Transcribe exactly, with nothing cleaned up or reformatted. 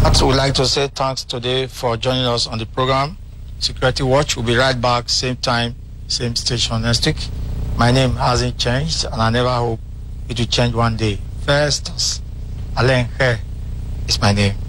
So we'd like to say thanks today for joining us on the program. Security Watch will be right back, same time, same station next week. My name hasn't changed, and I never hope it will change one day. First, Alain Khe is my name.